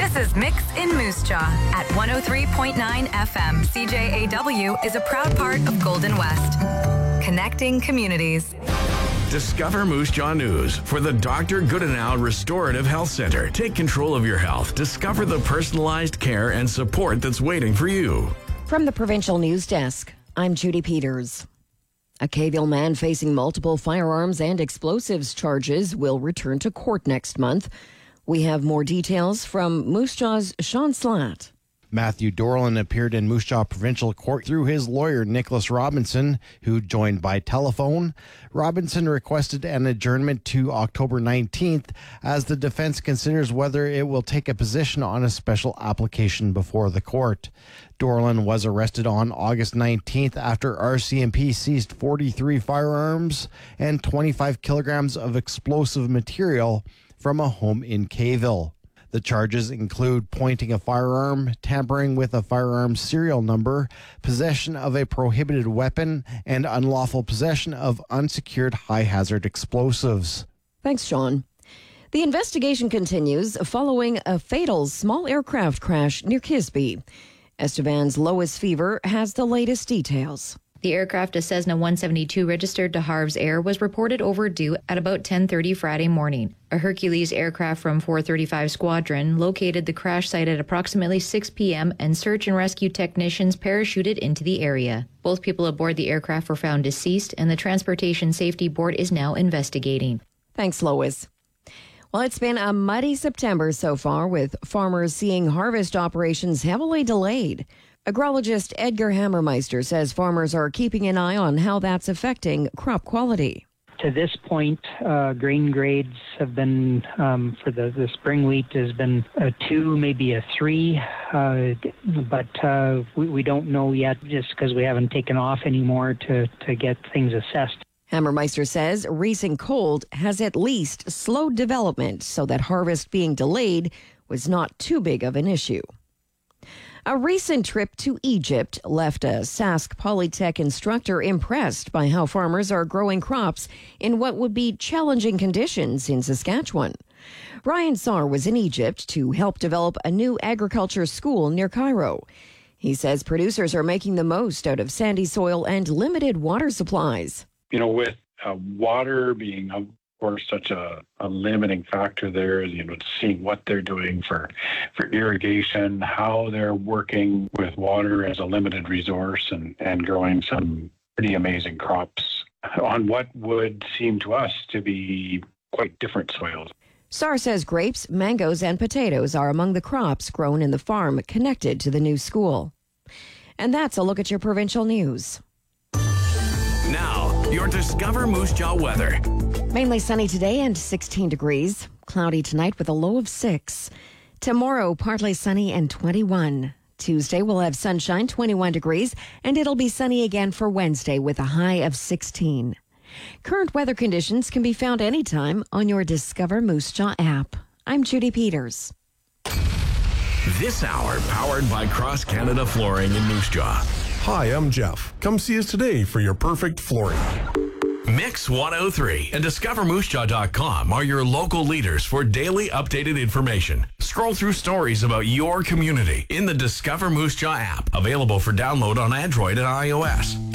This is Mix in Moose Jaw at 103.9 FM. CJAW is a proud part of Golden West. Connecting communities. Discover Moose Jaw News for the Dr. Goodenow Restorative Health Center. Take control of your health. Discover the personalized care and support that's waiting for you. From the Provincial News Desk, I'm Judy Peters. A Cahill man facing multiple firearms and explosives charges will return to court next month. We have more details from Moose Jaw's Sean Slatt. Matthew Dorland appeared in Moose Jaw Provincial Court through his lawyer, Nicholas Robinson, who joined by telephone. Robinson requested an adjournment to October 19th as the defense considers whether it will take a position on a special application before the court. Dorland was arrested on August 19th after RCMP seized 43 firearms and 25 kilograms of explosive material from a home in Cahill. The charges include pointing a firearm, tampering with a firearm serial number, possession of a prohibited weapon, and unlawful possession of unsecured high-hazard explosives. Thanks, Sean. The investigation continues following a fatal small aircraft crash near Kisby. Estevan's Lois Fever has the latest details. The aircraft, a Cessna 172 registered to Harv's Air, was reported overdue at about 10:30 Friday morning. A Hercules aircraft from 435 Squadron located the crash site at approximately 6 p.m. and search and rescue technicians parachuted into the area. Both people aboard the aircraft were found deceased, and the Transportation Safety Board is now investigating. Thanks, Lois. Well, it's been a muddy September so far, with farmers seeing harvest operations heavily delayed. Agrologist Edgar Hammermeister says farmers are keeping an eye on how that's affecting crop quality. To this point, grain grades have been, for the spring wheat, has been a 2, maybe a 3, but we don't know yet just because we haven't taken off anymore to get things assessed. Hammermeister says recent cold has at least slowed development so that harvest being delayed was not too big of an issue. A recent trip to Egypt left a Sask Polytech instructor impressed by how farmers are growing crops in what would be challenging conditions in Saskatchewan. Ryan Saar was in Egypt to help develop a new agriculture school near Cairo. He says producers are making the most out of sandy soil and limited water supplies. You know, with water being of course such a limiting factor there, seeing what they're doing for irrigation, how they're working with water as a limited resource and growing some pretty amazing crops on what would seem to us to be quite different soils. Saar says grapes, mangoes, and potatoes are among the crops grown in the farm connected to the new school. And that's a look at your provincial news. Now, your Discover Moose Jaw weather. Mainly sunny today and 16 degrees. Cloudy tonight with a low of 6. Tomorrow, partly sunny and 21. Tuesday, we'll have sunshine, 21 degrees, and it'll be sunny again for Wednesday with a high of 16. Current weather conditions can be found anytime on your Discover Moose Jaw app. I'm Judy Peters. This hour powered by Cross Canada Flooring in Moose Jaw. Hi, I'm Jeff. Come see us today for your perfect flooring. Mix 103 and DiscoverMooseJaw.com are your local leaders for daily updated information. Scroll through stories about your community in the Discover Moose Jaw app, available for download on Android and iOS.